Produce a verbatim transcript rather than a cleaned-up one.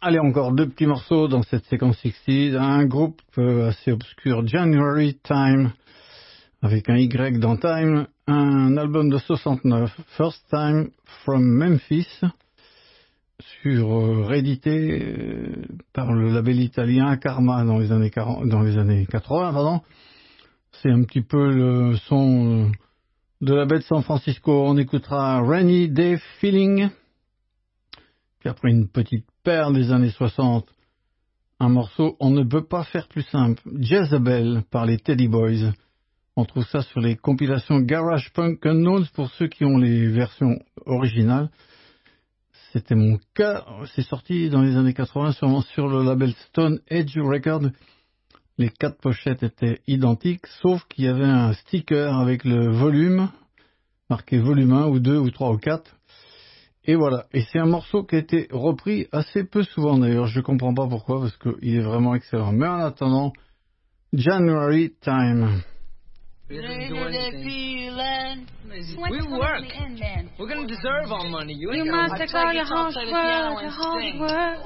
Allez, encore deux petits morceaux dans cette séquence soixante. Un groupe euh, assez obscur, January Time, avec un Y dans Time. Un album de soixante-neuf, First Time from Memphis, sur euh, réédité euh, par le label italien Karma dans les années quarante, dans les années quatre-vingts, pardon. C'est un petit peu le son euh, de la baie de San Francisco. On écoutera Rainy Day Feeling. Puis après une petite perle des années soixante, un morceau On ne peut pas faire plus simple, Jezebel par les Teddy Boys. On trouve ça sur les compilations Garage Punk Unknowns pour ceux qui ont les versions originales. C'était mon cas, c'est sorti dans les années quatre-vingts sûrement sur le label Stone Age Records. Les quatre pochettes étaient identiques, sauf qu'il y avait un sticker avec le volume, marqué volume un ou deux ou trois ou quatre. Et voilà, et c'est un morceau qui a été repris assez peu souvent d'ailleurs, je comprends pas pourquoi, parce qu'il est vraiment excellent. Mais en attendant, January Time. We didn't do anything. We work. We're gonna deserve our money. You ain't You gonna must take all your hard work, your hard work.